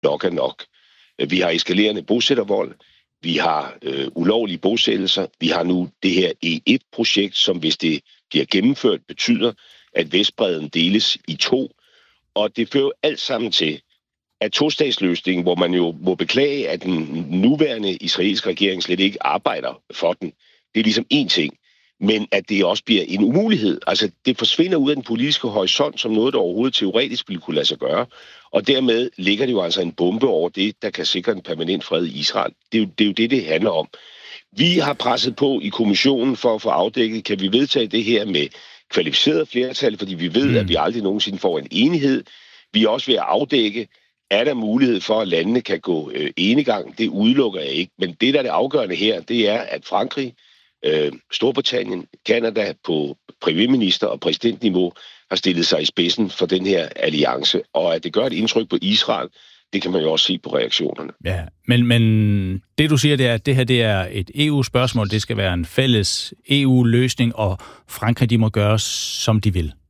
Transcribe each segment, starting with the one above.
nok er nok. Vi har eskalerende bosættervold, vi har ulovlige bosættelser, vi har nu det her E1-projekt, som hvis det bliver gennemført, betyder, at Vestbredden deles i 2. Og det fører alt sammen til, at tostatsløsningen, hvor man jo må beklage, at den nuværende israelske regering slet ikke arbejder for den, det er ligesom én ting. Men at det også bliver en umulighed. Altså, det forsvinder ud af den politiske horisont som noget, der overhovedet teoretisk ville kunne lade sig gøre. Og dermed ligger det jo altså en bombe over det, der kan sikre en permanent fred i Israel. Det er jo det handler om. Vi har presset på i kommissionen for at få afdækket, kan vi vedtage det her med kvalificeret flertal, fordi vi ved, at vi aldrig nogensinde får en enighed. Vi er også ved at afdække, er der mulighed for, at landene kan gå enegang. Det udelukker jeg ikke. Men det, der er det afgørende her, det er, at Frankrig, Storbritannien, Canada på premierminister- og præsidentniveau har stillet sig i spidsen for den her alliance, og at det gør et indtryk på Israel, det kan man jo også se på reaktionerne. Ja, men det du siger, det er, at det her det er et EU-spørgsmål, det skal være en fælles EU-løsning, og Frankrig de må gøre, som de vil.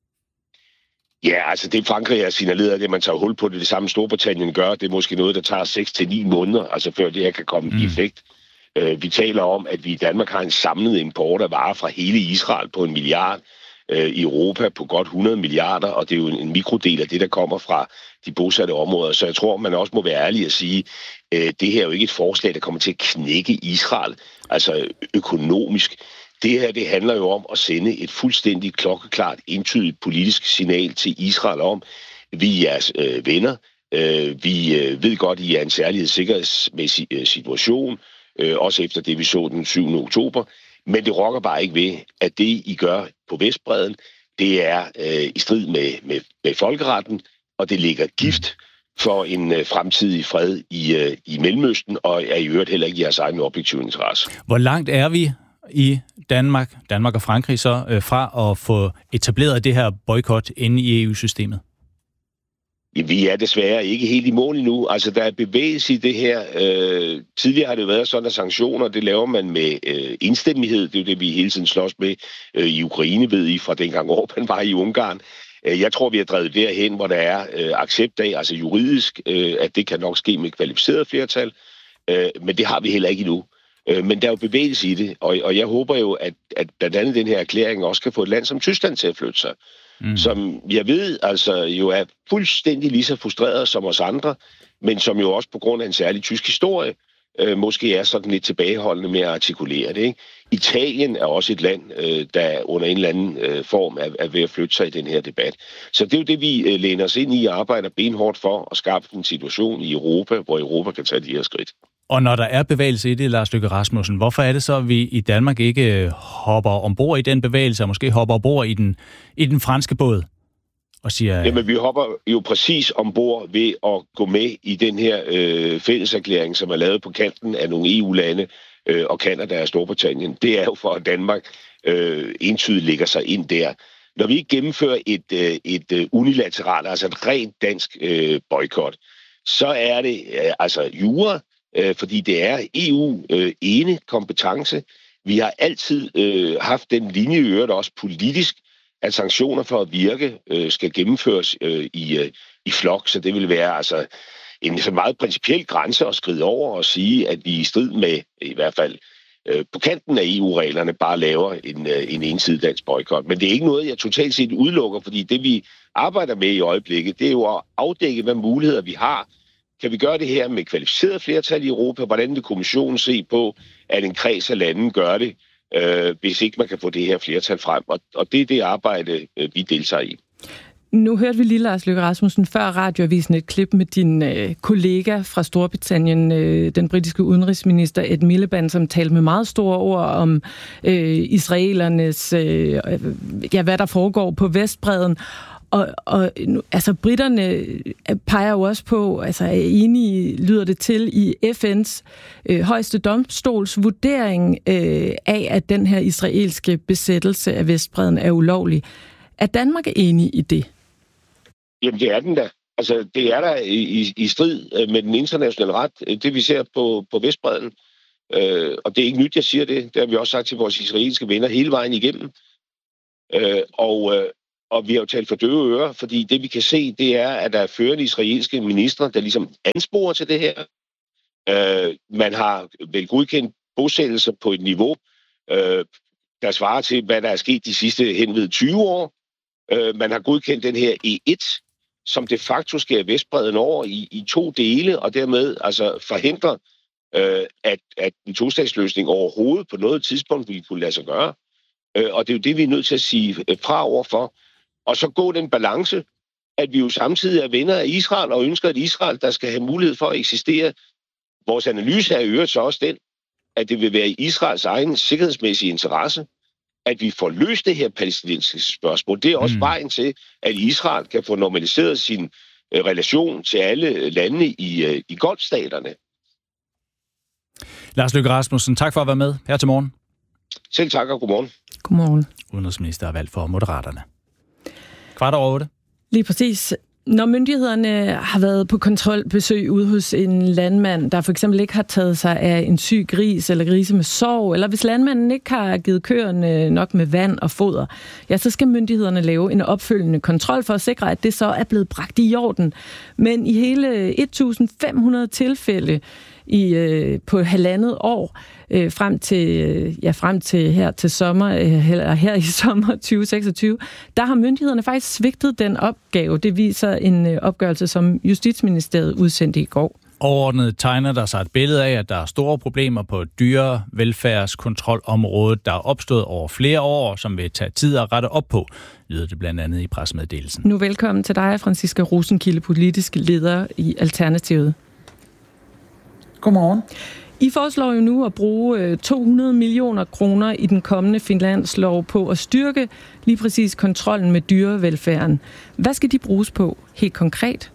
Ja, altså det Frankrig har signaleret, det man tager hul på det samme Storbritannien gør, det er måske noget, der tager 6 til 9 måneder, altså før det her kan komme i effekt. Vi taler om, at vi i Danmark har en samlet import af varer fra hele Israel på 1 milliard, i Europa på godt 100 milliarder, og det er jo en mikrodel af det, der kommer fra de bosatte områder. Så jeg tror, man også må være ærlig at sige, det her er jo ikke et forslag, der kommer til at knække Israel, altså økonomisk. Det her, det handler jo om at sende et fuldstændig klokkeklart, entydigt politisk signal til Israel om, vi er jeres venner, vi ved godt, I er en særlig sikkerhedsmæssig situation, også efter det, vi så den 7. oktober. Men det rokker bare ikke ved, at det, I gør på Vestbredden, det er i strid med folkeretten, og det ligger gift for en fremtidig fred i Mellemøsten, og er i øvrigt heller ikke jeres egen objektive interesse. Hvor langt er vi i Danmark og Frankrig så fra at få etableret det her boykot inde i EU-systemet? Vi er desværre ikke helt i mål endnu. Altså, der er bevægelse i det her. Tidligere har det været sådan, at sanktioner, det laver man med enstemmighed. Det er jo det, vi hele tiden slås med i Ukraine, ved I, fra dengang Orbán var i Ungarn. Jeg tror, vi har drevet derhen, hvor der er accept af, altså juridisk, at det kan nok ske med kvalificeret flertal. Men det har vi heller ikke endnu. Men der er jo bevægelse i det, og jeg håber jo, at blandt andet den her erklæring også kan få et land som Tyskland til at flytte sig. Som jeg ved, altså jo er fuldstændig lige så frustreret som os andre, men som jo også på grund af en særlig tysk historie, måske er sådan lidt tilbageholdende med at artikulere det. Ikke? Italien er også et land, der under en eller anden form er ved at flytte sig i den her debat. Så det er jo det, vi læner os ind i og arbejder benhårdt for at skabe en situation i Europa, hvor Europa kan tage de her skridt. Og når der er bevægelse i det, Lars Løkke Rasmussen, hvorfor er det så, at vi i Danmark ikke hopper ombord i den bevægelse, og måske hopper ombord i den franske båd? Og siger, jamen, vi hopper jo præcis ombord ved at gå med i den her fælleserklæring, som er lavet på kanten af nogle EU-lande og Canada og Storbritannien. Det er jo for, at Danmark entydigt lægger sig ind der. Når vi ikke gennemfører et unilateralt, altså et rent dansk boykot, så er det altså jura, fordi det er EU-ene kompetence. Vi har altid haft den linje i øvrigt også politisk, at sanktioner for at virke skal gennemføres i flok, så det vil være altså en så meget principiel grænse at skride over og sige, at vi i strid med, i hvert fald på kanten af EU-reglerne, bare laver en ensidig dansk boykot. Men det er ikke noget, jeg totalt set udelukker, fordi det vi arbejder med i øjeblikket, det er jo at afdække, hvad muligheder vi har. Kan vi gøre det her med kvalificeret flertal i Europa? Hvordan vil kommissionen se på, at en kreds af lande gør det, hvis ikke man kan få det her flertal frem? Og det er det arbejde, vi deltager i. Nu hørte vi lige, Lars Løkke Rasmussen, før radioavisen et klip med din kollega fra Storbritannien, den britiske udenrigsminister Ed Miliband, som talte med meget store ord om israelernes, hvad der foregår på Vestbredden. Og altså, britterne peger jo også på, altså er enige, lyder det til, i FN's højeste domstols vurdering af, at den her israelske besættelse af Vestbredden er ulovlig. Er Danmark enig i det? Jamen, det er den da. Altså, det er der i strid med den internationale ret, det vi ser på Vestbredden. Og det er ikke nyt, jeg siger det. Det har vi også sagt til vores israelske venner hele vejen igennem. Og vi har jo talt for døve ører, fordi det vi kan se, det er, at der er førende israelske ministre, der ligesom ansporer til det her. Man har vel godkendt bosættelser på et niveau, der svarer til, hvad der er sket de sidste henved 20 år. Man har godkendt den her E1, som de facto skærer Vestbredden over i 2 dele, og dermed altså forhindrer, at en tostatsløsning overhovedet på noget tidspunkt ville kunne lade sig gøre. Og det er jo det, vi er nødt til at sige fra overfor. Og så gå den balance, at vi jo samtidig er venner af Israel og ønsker et Israel, der skal have mulighed for at eksistere. Vores analyse er i øvrigt så også den, at det vil være i Israels egen sikkerhedsmæssige interesse, at vi får løst det her palæstinensiske spørgsmål. Det er også vejen til, at Israel kan få normaliseret sin relation til alle landene i golfstaterne. Lars Løkke Rasmussen, tak for at være med her til morgen. Selv tak og godmorgen. Godmorgen. Udenrigsminister er valgt for Moderaterne. 7:15. Lige præcis. Når myndighederne har været på kontrolbesøg ude hos en landmand, der for eksempel ikke har taget sig af en syg gris eller grise med sorg, eller hvis landmanden ikke har givet køerne nok med vand og foder, ja, så skal myndighederne lave en opfølgende kontrol for at sikre, at det så er blevet bragt i orden. Men i hele 1.500 tilfælde på 1,5 år, frem til her til sommer, her i sommer 2026, der har myndighederne faktisk svigtet den opgave. Det viser en opgørelse, som Justitsministeriet udsendte i går. Overordnet tegner der sig et billede af, at der er store problemer på dyrevelfærdskontrolområdet, der er opstået over flere år, som vil tage tid at rette op på, lyder det blandt andet i pressemeddelelsen. Nu velkommen til dig, Franciska Rosenkilde, politisk leder i Alternativet. Godmorgen. I foreslår jo nu at bruge 200 millioner kroner i den kommende finanslov på at styrke lige præcis kontrollen med dyrevelfærden. Hvad skal de bruges på helt konkret?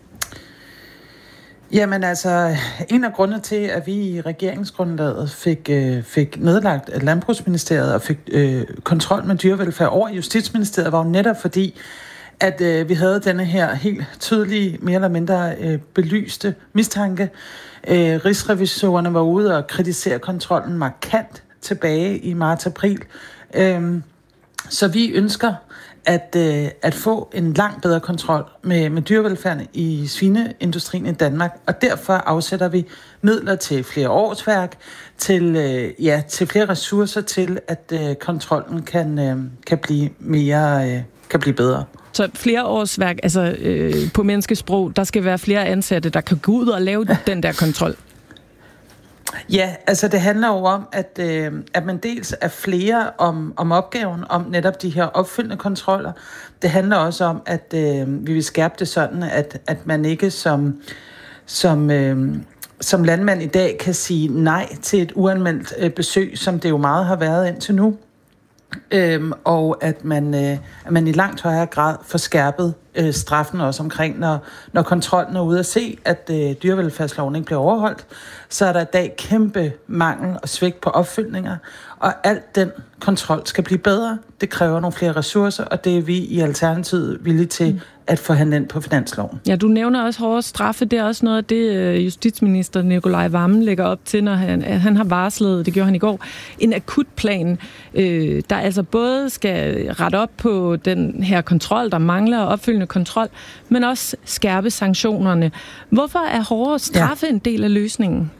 Jamen altså, en af grundene til, at vi i regeringsgrundlaget fik nedlagt Landbrugsministeriet og fik kontrol med dyrevelfærd over i Justitsministeriet, var jo netop fordi, at vi havde denne her helt tydelige, mere eller mindre belyste mistanke. Rigsrevisorerne var ude og kritisere kontrollen markant tilbage i marts-april. Så vi ønsker at få en langt bedre kontrol med dyrevelfærden i svineindustrien i Danmark, og derfor afsætter vi midler til flere årsværk, til flere ressourcer til, at kontrollen kan blive bedre. Så flere årsværk, altså på menneskesprog, der skal være flere ansatte, der kan gå ud og lave den der kontrol? Ja, altså det handler jo om, at man dels er flere om opgaven, om netop de her opfølgende kontroller. Det handler også om, at vi vil skærpe det sådan, at man ikke som landmand i dag kan sige nej til et uanmeldt besøg, som det jo meget har været indtil nu. Og at man i langt højere grad får skærpet straffen også omkring, når kontrollen er ude at se, at dyrevelfærdsloven ikke bliver overholdt, så er der i dag kæmpe mangel og svigt på opfølgninger, og alt den kontrol skal blive bedre. Det kræver nogle flere ressourcer, og det er vi i Alternativet villige til at forhandle ind på finansloven. Ja, du nævner også hårde straffe. Det er også noget af det, justitsminister Nicolai Wammen lægger op til, når han har varslet, det gjorde han i går, en akutplan, der altså både skal rette op på den her kontrol, der mangler opfølgende kontrol, men også skærpe sanktionerne. Hvorfor er hårde straffe en del af løsningen?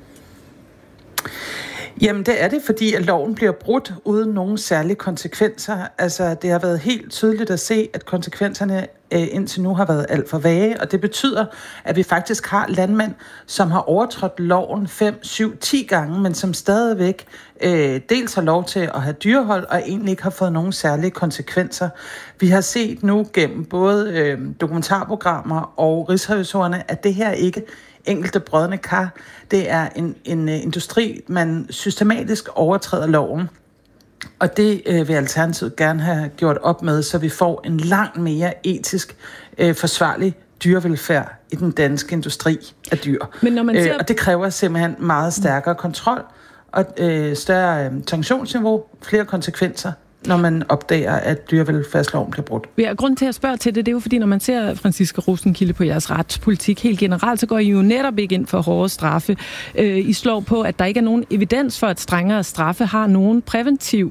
Jamen det er det, fordi at loven bliver brudt uden nogen særlige konsekvenser. Altså det har været helt tydeligt at se, at konsekvenserne indtil nu har været alt for vage, og det betyder, at vi faktisk har landmænd, som har overtrådt loven 5, 7, 10 gange, men som stadigvæk dels har lov til at have dyrehold, og egentlig ikke har fået nogen særlige konsekvenser. Vi har set nu gennem både dokumentarprogrammer og rigsrevisorerne, at det her ikke enkelte brodne kar. Det er en industri, man systematisk overtræder loven. Og det vil Alternativet gerne have gjort op med, så vi får en langt mere etisk forsvarlig dyrevelfærd i den danske industri af dyr. Men når man ser... Og det kræver simpelthen meget stærkere kontrol og større sanktionsniveau, flere konsekvenser, når man opdager, at dyrevelfærdsloven bliver brudt. Ja, grunden til at spørge til det er jo fordi, når man ser Franciska Rosenkilde på jeres retspolitik helt generelt, så går I jo netop ikke ind for hårde straffe. I slår på, at der ikke er nogen evidens for, at strengere straffe har nogen præventiv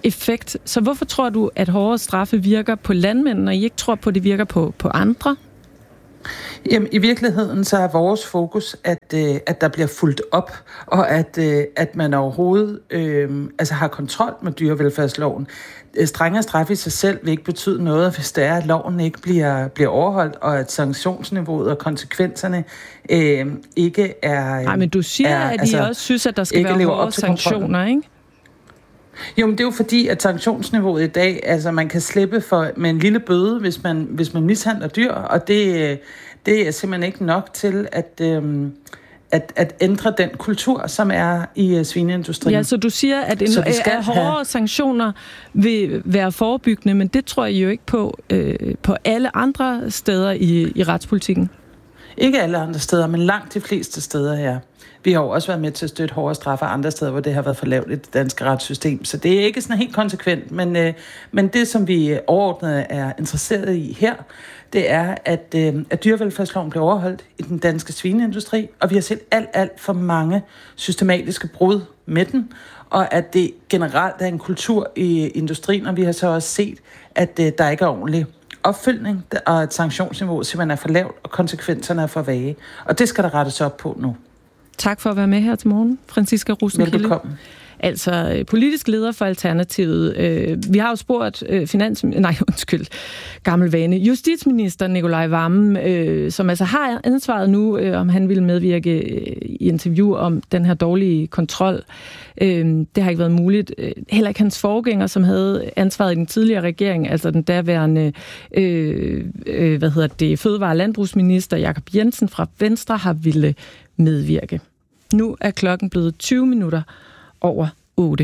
effekt. Så hvorfor tror du, at hårdere straffe virker på landmændene, og I ikke tror på, at det virker på andre? Jamen, i virkeligheden så er vores fokus, at der bliver fulgt op, og at man overhovedet har kontrol med dyrevelfærdsloven. Strengere straf i sig selv vil ikke betyde noget, hvis det er, at loven ikke bliver overholdt, og at sanktionsniveauet og konsekvenserne ikke er... Nej, men du siger, at I også synes, at der skal være hårde sanktioner, ikke? Jo, men det er jo fordi, at sanktionsniveauet i dag, altså man kan slippe med en lille bøde, hvis man mishandler dyr, og det er simpelthen ikke nok til at ændre den kultur, som er i svineindustrien. Ja, så du siger, at hårdere sanktioner vil være forebyggende, men det tror jeg jo ikke på alle andre steder i retspolitikken. Ikke alle andre steder, men langt de fleste steder, ja. Vi har jo også været med til at støtte hårdere straffe andre steder, hvor det har været for lavt i det danske retssystem. Så det er ikke sådan helt konsekvent, men det, som vi overordnet er interesseret i her, det er, at dyrevelfærdsloven bliver overholdt i den danske svineindustri, og vi har set alt for mange systematiske brud med den, og at det generelt er en kultur i industrien, og vi har så også set, at der ikke er ordentlig opfølgning, og at sanktionsniveauet simpelthen er for lavt, og konsekvenserne er for vage. Og det skal der rettes op på nu. Tak for at være med her til morgen, Franciska Rosenkilde. Velkommen. Altså politisk leder for Alternativet. Vi har jo spurgt gammel vane, justitsminister Nicolai Wammen, som altså har ansvaret nu, om han ville medvirke i interview om den her dårlige kontrol. Det har ikke været muligt. Heller ikke hans forgænger, som havde ansvaret i den tidligere regering, altså den daværende fødevare- og landbrugsminister Jakob Jensen fra Venstre, har ville medvirke. Nu er klokken blevet 20 minutter over 8.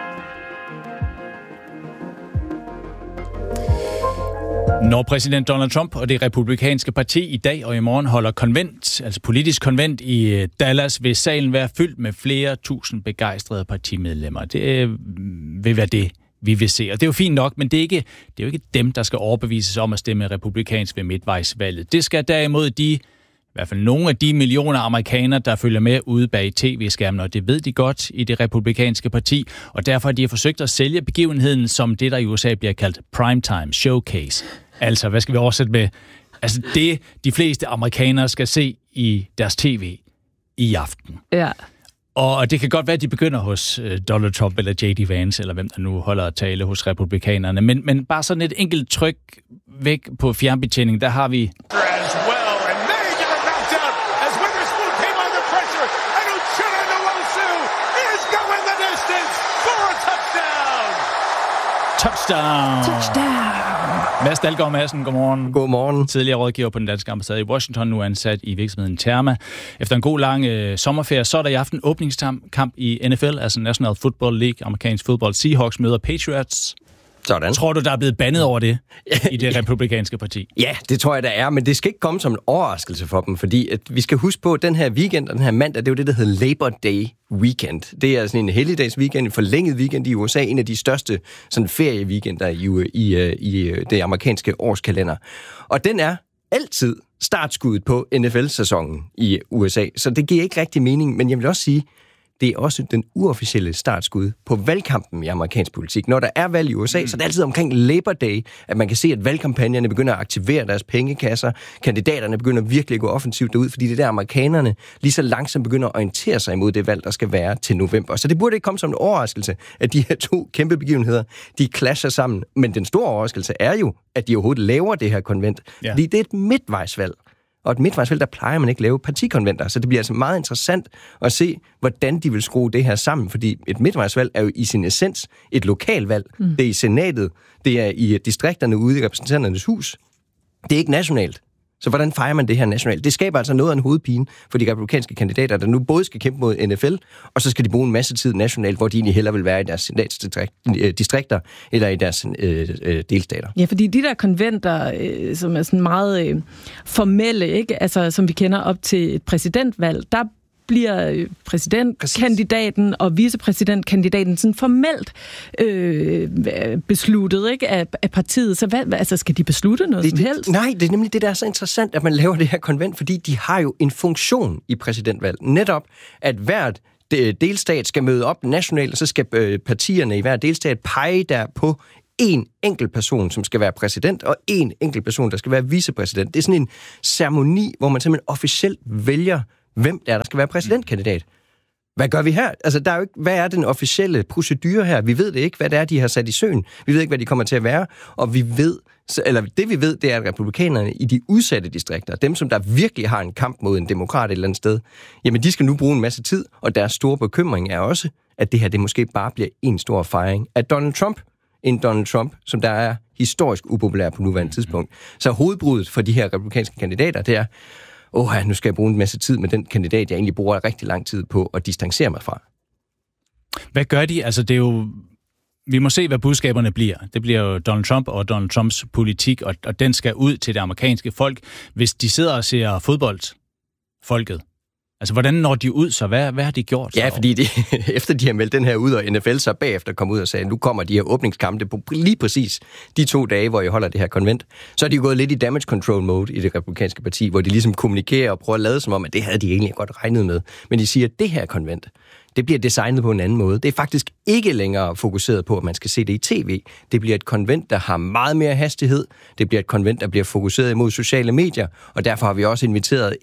Når præsident Donald Trump og det republikanske parti i dag og i morgen holder konvent, altså politisk konvent i Dallas, vil salen være fyldt med flere tusind begejstrede partimedlemmer. Det vil være det, vi vil se. Og det er jo fint nok, men det er jo ikke dem, der skal overbevises om at stemme republikansk ved midtvejsvalget. Det skal derimod i hvert fald nogle af de millioner amerikanere, der følger med ude bag tv-skærmen, og det ved de godt i det republikanske parti, og derfor har de forsøgt at sælge begivenheden som det, der i USA bliver kaldt primetime showcase. Altså, hvad skal vi oversætte med? Altså det, de fleste amerikanere skal se i deres tv i aften. Ja. Og det kan godt være, at de begynder hos Donald Trump eller J.D. Vance, eller hvem der nu holder at tale hos republikanerne. Men bare sådan et enkelt tryk væk på fjernbetjeningen, der har vi... Touchdown! Mads Dalgaard Madsen, godmorgen. Godmorgen. Tidligere rådgiver på den danske ambassade i Washington, nu ansat i virksomheden Therma. Efter en god lang sommerferie, så er der i aften åbningskamp i NFL, altså National Football League, amerikansk fodbold. Seahawks møder Patriots. Sådan. Tror du, der er blevet bandet over det i det republikanske parti? Ja, det tror jeg, der er, men det skal ikke komme som en overraskelse for dem, fordi at vi skal huske på, at den her weekend og den her mandag, det er jo det, der hedder Labor Day Weekend. Det er sådan en helligdags weekend, en forlænget weekend i USA, en af de største sådan ferieweekender i det amerikanske årskalender. Og den er altid startskuddet på NFL-sæsonen i USA, så det giver ikke rigtig mening, men jeg vil også sige, det er også den uofficielle startskud på valgkampen i amerikansk politik. Når der er valg i USA, så er det altid omkring Labor Day, at man kan se, at valgkampagnerne begynder at aktivere deres pengekasser. Kandidaterne begynder virkelig at gå offensivt derud, fordi det er der amerikanerne lige så langsomt begynder at orientere sig imod det valg, der skal være til november. Så det burde ikke komme som en overraskelse, at de her to kæmpe begivenheder, de clasher sammen. Men den store overraskelse er jo, at de overhovedet laver det her konvent. Ja. Fordi det er et midtvejsvalg. Og et midtvejsvalg, der plejer man ikke at lave partikonventer. Så det bliver altså meget interessant at se, hvordan de vil skrue det her sammen. Fordi et midtvejsvalg er jo i sin essens et lokalvalg. Det er i senatet, det er i distrikterne ude i repræsentanternes hus. Det er ikke nationalt. Så hvordan fejrer man det her nationalt? Det skaber altså noget af en hovedpine for de republikanske kandidater, der nu både skal kæmpe mod NFL, og så skal de bruge en masse tid nationalt, hvor de egentlig hellere vil være i deres senatsdistrikter eller i deres delstater. Ja, fordi de der konventer, som er sådan meget formelle, ikke? Altså, som vi kender op til et præsidentvalg, der bliver præsidentkandidaten og vicepræsidentkandidaten sådan formelt besluttet, ikke, af partiet. Så hvad, skal de beslutte noget som helst? Nej, det er nemlig det, der er så interessant, at man laver det her konvent, fordi de har jo en funktion i præsidentvalg. Netop, at hvert delstat skal møde op nationalt, og så skal partierne i hver delstat pege der på en enkelt person, som skal være præsident, og en enkelt person, der skal være vicepræsident. Det er sådan en ceremoni, hvor man simpelthen officielt vælger, hvem der skal være præsidentkandidat. Hvad gør vi her? Altså, der er jo ikke, hvad er den officielle procedure her? Vi ved det ikke, hvad det er, de har sat i søen. Vi ved ikke, hvad de kommer til at være, og vi ved, det er, at republikanerne i de udsatte distrikter, dem, som der virkelig har en kamp mod en demokrat et eller andet sted, jamen, de skal nu bruge en masse tid, og deres store bekymring er også, at det her, det måske bare bliver en stor fejring af Donald Trump, som der er historisk upopulær på nuværende tidspunkt. Så hovedbruddet for de her republikanske kandidater, det er, nu skal jeg bruge en masse tid med den kandidat, jeg egentlig bruger rigtig lang tid på at distancere mig fra. Hvad gør de? Altså, det er jo... Vi må se, hvad budskaberne bliver. Det bliver jo Donald Trump og Donald Trumps politik, og den skal ud til det amerikanske folk, hvis de sidder og ser fodbold, folket. Altså, hvordan når de ud, så hvad har de gjort? Ja, fordi efter de har meldt den her ud, og NFL så bagefter kom ud og sagde, nu kommer de her åbningskampe på lige præcis de 2 dage, hvor I holder det her konvent, så er de jo gået lidt i damage control mode i det republikanske parti, hvor de ligesom kommunikerer og prøver at lade som om, at det havde de egentlig godt regnet med. Men de siger, at det her konvent, det bliver designet på en anden måde. Det er faktisk ikke længere fokuseret på, at man skal se det i tv. Det bliver et konvent, der har meget mere hastighed. Det bliver et konvent, der bliver fokuseret imod sociale medier. Og derfor har vi også inviteret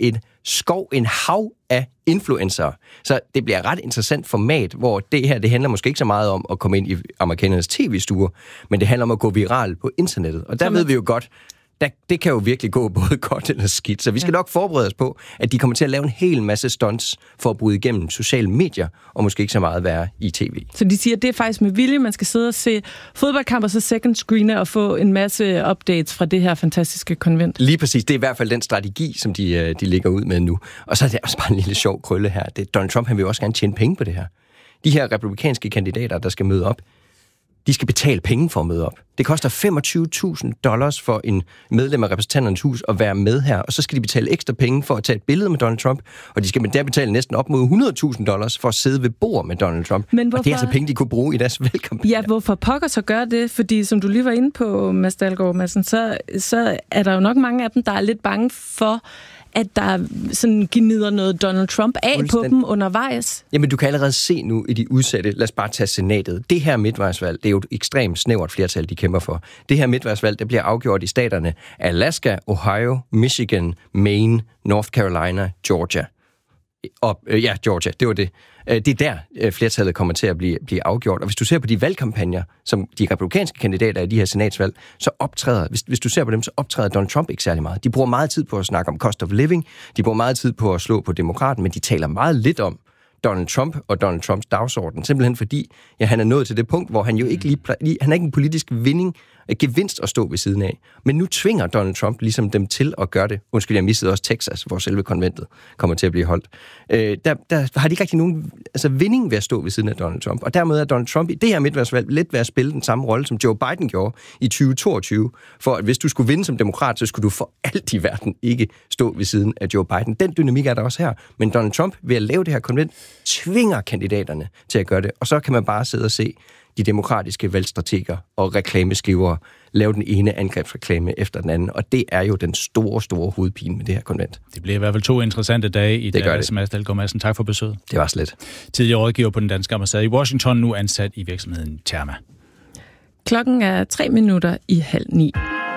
en hav af influencer. Så det bliver et ret interessant format, hvor det her, det handler måske ikke så meget om at komme ind i amerikanernes tv-stuer, men det handler om at gå viral på internettet. Og der ved vi jo godt, det kan jo virkelig gå både godt eller skidt. Så vi skal nok forberede os på, at de kommer til at lave en hel masse stunts for at bryde igennem sociale medier, og måske ikke så meget være i tv. Så de siger, at det er faktisk med vilje, man skal sidde og se fodboldkamp og så second screener og få en masse updates fra det her fantastiske konvent. Lige præcis. Det er i hvert fald den strategi, som de ligger ud med nu. Og så er det også bare en lille sjov krølle her. Donald Trump, han vil jo også gerne tjene penge på det her. De her republikanske kandidater, der skal møde op, de skal betale penge for at møde op. Det koster $25,000 for en medlem af repræsentanternes hus at være med her, og så skal de betale ekstra penge for at tage et billede med Donald Trump, og de skal der betale næsten op mod $100,000 for at sidde ved bord med Donald Trump. Men hvorfor... Og det er altså penge, de kunne bruge i deres valgkampagne. Ja, hvorfor pokker så gør det? Fordi som du lige var inde på, Mads Dalgaard Madsen, så er der jo nok mange af dem, der er lidt bange for, at der sådan gnider noget Donald Trump af på dem undervejs. Jamen, du kan allerede se nu i de udsatte, lad os bare tage senatet. Det her midtvejsvalg, det er jo et ekstremt snævert flertal, de kæmper for. Det her midtvejsvalg, det bliver afgjort i staterne Alaska, Ohio, Michigan, Maine, North Carolina, Georgia. Georgia, det var det. Det er der, flertallet kommer til at blive afgjort. Og hvis du ser på de valgkampagner, som de republikanske kandidater i de her senatsvalg, så optræder, hvis du ser på dem, så optræder Donald Trump ikke særlig meget. De bruger meget tid på at snakke om cost of living, de bruger meget tid på at slå på demokraten, men de taler meget lidt om Donald Trump og Donald Trumps dagsorden. Simpelthen fordi, han er nået til det punkt, hvor han jo ikke han er ikke en politisk gevinst at stå ved siden af. Men nu tvinger Donald Trump ligesom dem til at gøre det. Undskyld, jeg missede også Texas, hvor selve konventet kommer til at blive holdt. Der har de ikke rigtig nogen vinding ved at stå ved siden af Donald Trump. Og dermed er Donald Trump i det her midtvejsvalg lidt ved at spille den samme rolle, som Joe Biden gjorde i 2022. For at hvis du skulle vinde som demokrat, så skulle du for alt i verden ikke stå ved siden af Joe Biden. Den dynamik er der også her. Men Donald Trump, ved at lave det her konvent, tvinger kandidaterne til at gøre det. Og så kan man bare sidde og se de demokratiske valgstrateger og reklameskrivere lave den ene angrebsreklame efter den anden. Og det er jo den store, store hovedpine med det her konvent. Det bliver i hvert fald 2 interessante dage i dag. Mads Dalgaard Madsen, tak for besøget. Det var slet. Tidligere rådgiver på den danske ambassade i Washington, nu ansat i virksomheden Therma. Klokken er 8:03.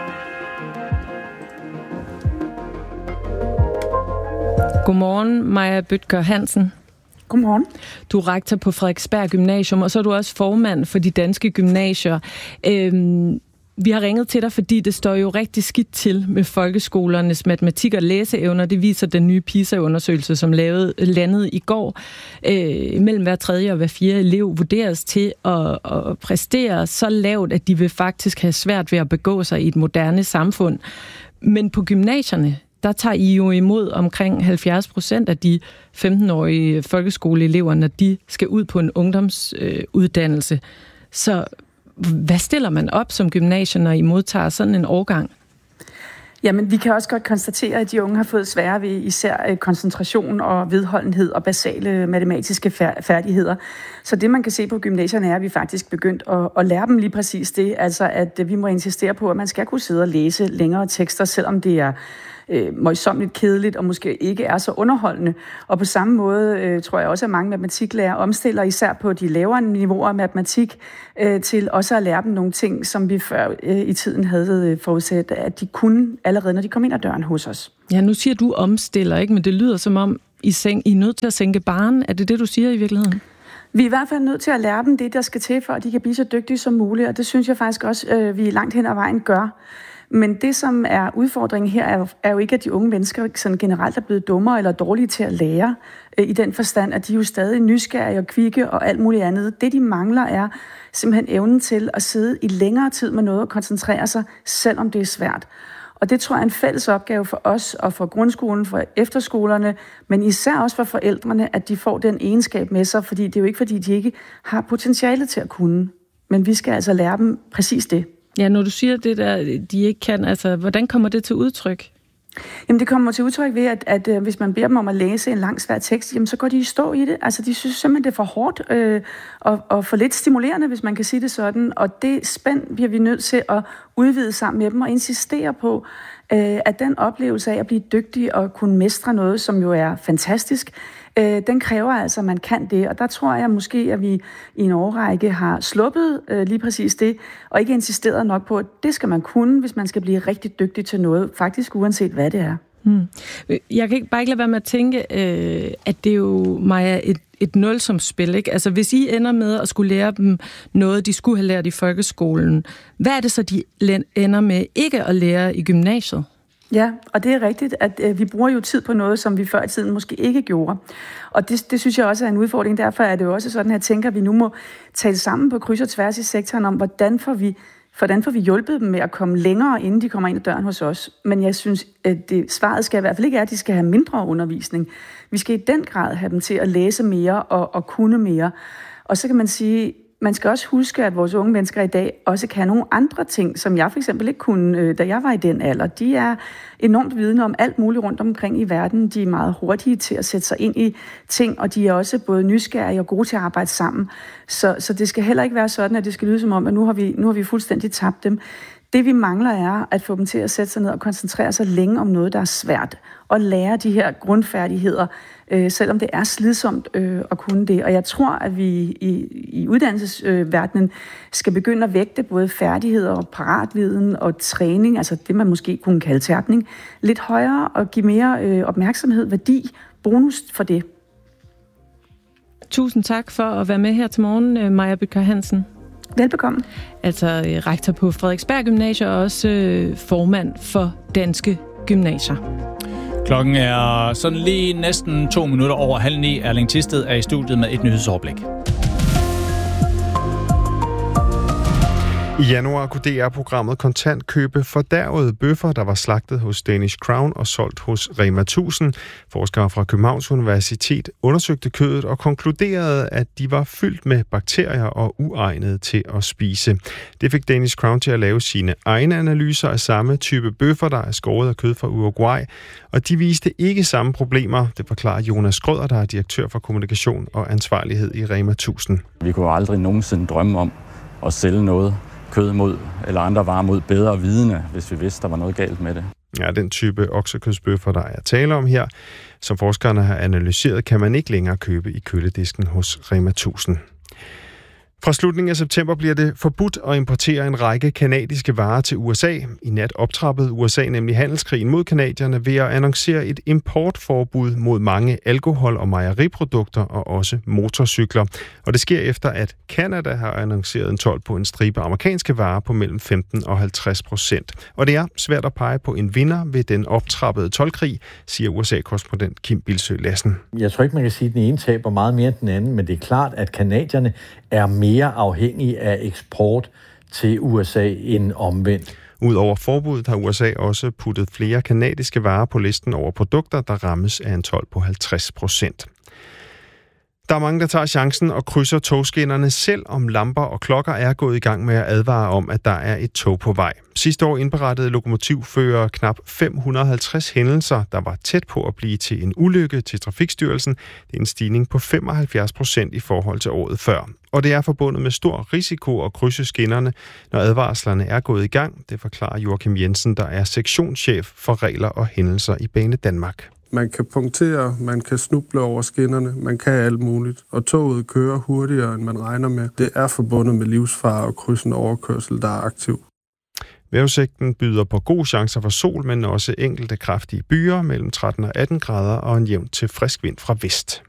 Godmorgen, Maja Bødker Hansen. Godmorgen. Du er rektor på Frederiksberg Gymnasium, og så er du også formand for de danske gymnasier. Vi har ringet til dig, fordi det står jo rigtig skidt til med folkeskolernes matematik- og læseevner. Det viser den nye PISA-undersøgelse, som landede i går. Mellem hver 3. og hver 4. elev vurderes til at præstere så lavt, at de vil faktisk have svært ved at begå sig i et moderne samfund. Men på gymnasierne, der tager I jo imod omkring 70% af de 15-årige folkeskoleelever, når de skal ud på en ungdomsuddannelse. Så hvad stiller man op som gymnasier, når I modtager sådan en årgang? Jamen, vi kan også godt konstatere, at de unge har fået sværere ved især koncentration og vedholdenhed og basale matematiske færdigheder. Så det, man kan se på gymnasierne, er, at vi faktisk begyndt at lære dem lige præcis det. Altså, at vi må insistere på, at man skal kunne sidde og læse længere tekster, selvom det er møjsommeligt kedeligt og måske ikke er så underholdende. Og på samme måde tror jeg også, at mange matematiklærer omstiller, især på de lavere niveauer af matematik, til også at lære dem nogle ting, som vi før i tiden havde forudsat, at de kunne allerede, når de kom ind ad døren hos os. Ja, nu siger du omstiller, ikke? Men det lyder som om, I er nødt til at sænke barren. Er det det, du siger i virkeligheden? Vi er i hvert fald nødt til at lære dem det, der skal til, for at de kan blive så dygtige som muligt, og det synes jeg faktisk også, vi langt hen ad vejen gør. Men det, som er udfordringen her, er jo ikke, at de unge mennesker sådan generelt er blevet dummere eller dårlige til at lære, i den forstand, at de er jo stadig nysgerrige og kvikke og alt muligt andet. Det, de mangler, er simpelthen evnen til at sidde i længere tid med noget og koncentrere sig, selvom det er svært. Og det tror jeg er en fælles opgave for os og for grundskolen, for efterskolerne, men især også for forældrene, at de får den egenskab med sig, fordi det er jo ikke, fordi de ikke har potentiale til at kunne. Men vi skal altså lære dem præcis det. Ja, når du siger det der, de ikke kan, altså hvordan kommer det til udtryk? Jamen det kommer til udtryk ved, at hvis man beder dem om at læse en lang svær tekst, jamen så går de i stå i det. Altså de synes simpelthen, det er for hårdt og for lidt stimulerende, hvis man kan sige det sådan. Og det spænd bliver vi nødt til at udvide sammen med dem og insistere på, at den oplevelse af at blive dygtig og kunne mestre noget, som jo er fantastisk, den kræver altså, at man kan det. Og der tror jeg måske, at vi i en årrække har sluppet lige præcis det, og ikke insisteret nok på, at det skal man kunne, hvis man skal blive rigtig dygtig til noget, faktisk uanset hvad det er. Jeg kan bare ikke lade være med at tænke, at det er jo, Maja, et nulsumsspil, ikke? Altså, hvis I ender med at skulle lære dem noget, de skulle have lært i folkeskolen, hvad er det så, de ender med ikke at lære i gymnasiet? Ja, og det er rigtigt, at vi bruger jo tid på noget, som vi før i tiden måske ikke gjorde. Og det synes jeg også er en udfordring. Derfor er det jo også sådan, at jeg tænker, at vi nu må tale sammen på kryds og tværs i sektoren om, hvordan får vi hjulpet dem med at komme længere, inden de kommer ind ad døren hos os. Men jeg synes, at svaret skal i hvert fald ikke være, at de skal have mindre undervisning. Vi skal i den grad have dem til at læse mere og kunne mere. Og så kan man sige, man skal også huske, at vores unge mennesker i dag også kan nogle andre ting, som jeg for eksempel ikke kunne, da jeg var i den alder. De er enormt vidende om alt muligt rundt omkring i verden. De er meget hurtige til at sætte sig ind i ting, og de er også både nysgerrige og gode til at arbejde sammen. Så det skal heller ikke være sådan, at det skal lyde som om, at nu har vi fuldstændig tabt dem. Det vi mangler er at få dem til at sætte sig ned og koncentrere sig længe om noget, der er svært. Og lære de her grundfærdigheder, selvom det er slidsomt at kunne det. Og jeg tror, at vi i uddannelsesverdenen skal begynde at vægte både færdigheder og paratviden og træning, altså det man måske kunne kalde terpning, lidt højere og give mere opmærksomhed, værdi, bonus for det. Tusind tak for at være med her til morgen, Maja Bødker Hansen. Velbekomme. Altså rektor på Frederiksberg Gymnasium og også formand for Danske Gymnasier. Klokken er sådan lige næsten 2 minutter over 8:30. Erling Thisted er i studiet med et nyhedsoverblik. I januar kunne DR-programmet Kontant købe fordærvede bøffer, der var slagtet hos Danish Crown og solgt hos Rema 1000. Forskere fra Københavns Universitet undersøgte kødet og konkluderede, at de var fyldt med bakterier og uegnede til at spise. Det fik Danish Crown til at lave sine egne analyser af samme type bøffer, der er skåret af kød fra Uruguay, og de viste ikke samme problemer. Det forklarer Jonas Skrøder, der er direktør for kommunikation og ansvarlighed i Rema 1000. Vi kunne aldrig nogensinde drømme om at sælge noget kød mod, eller andre varer mod bedre vidende, hvis vi vidste, der var noget galt med det. Ja, den type oksekødsbøffer, der er tale om her, som forskerne har analyseret, kan man ikke længere købe i køledisken hos Rema 1000. Fra slutningen af september bliver det forbudt at importere en række kanadiske varer til USA. I nat optrappede USA nemlig handelskrigen mod kanadierne ved at annoncere et importforbud mod mange alkohol- og mejeriprodukter og også motorcykler. Og det sker efter, at Canada har annonceret en told på en stribe amerikanske varer på mellem 15% og 50%. Og det er svært at pege på en vinder ved den optrappede toldkrig, siger USA-korrespondent Kim Bilsøe Lassen. Jeg tror ikke, man kan sige, at den ene taber meget mere end den anden, men det er klart, at canadierne er mere afhængig af eksport til USA end omvendt. Udover forbuddet har USA også puttet flere kanadiske varer på listen over produkter, der rammes af en told på 50%. Der er mange, der tager chancen og krydser togskinnerne, selv om lamper og klokker er gået i gang med at advare om, at der er et tog på vej. Sidste år indberettede lokomotivfører knap 550 hændelser, der var tæt på at blive til en ulykke til Trafikstyrelsen. Det er en stigning på 75% i forhold til året før. Og det er forbundet med stor risiko at krydse skinnerne, når advarslerne er gået i gang. Det forklarer Joachim Jensen, der er sektionschef for regler og hændelser i Bane Danmark. Man kan punktere, man kan snuble over skinnerne, man kan alt muligt. Og toget kører hurtigere, end man regner med. Det er forbundet med livsfare og krydsende overkørsel, der er aktiv. Vejrudsigten byder på gode chancer for sol, men også enkelte kraftige byer mellem 13 og 18 grader og en jævn til frisk vind fra vest.